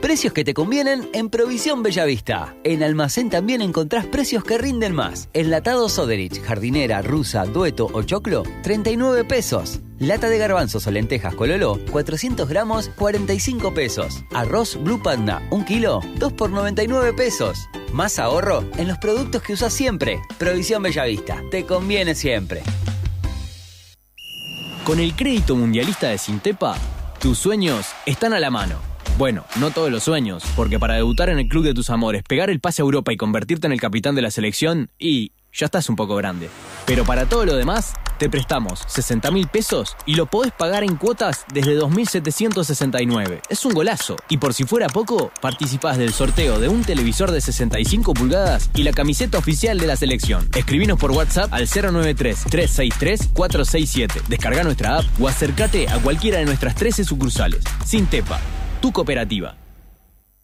Precios que te convienen en Provisión Bellavista. En Almacén también encontrás precios que rinden más. Enlatado Soderich, jardinera, rusa, dueto o choclo, 39 pesos. Lata de garbanzos o lentejas Cololó, 400 gramos, 45 pesos. Arroz Blue Panda, 1 kilo, 2 por 99 pesos. Más ahorro en los productos que usás siempre. Provisión Bellavista, te conviene siempre. Con el crédito mundialista de Sintepa, tus sueños están a la mano. Bueno, no todos los sueños, porque para debutar en el club de tus amores, pegar el pase a Europa y convertirte en el capitán de la selección, ya estás un poco grande. Pero para todo lo demás, te prestamos 60.000 pesos y lo podés pagar en cuotas desde 2.769. Es un golazo. Y por si fuera poco, participás del sorteo de un televisor de 65 pulgadas y la camiseta oficial de la selección. Escribinos por WhatsApp al 093-363-467. Descarga nuestra app o acércate a cualquiera de nuestras 13 sucursales. Sintepa, tu cooperativa.